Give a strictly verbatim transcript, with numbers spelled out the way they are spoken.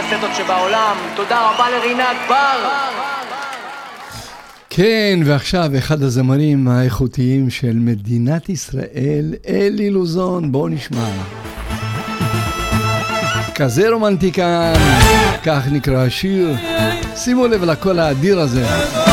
הקסטות שבעולם. תודה רבה לרינת בר. כן, ועכשיו אחד הזמרים האיכותיים של מדינת ישראל, אלי לוזון. בואו נשמע. כזה רומנטיקן, כך נקרא השיר. שימו לב לקול האדיר הזה.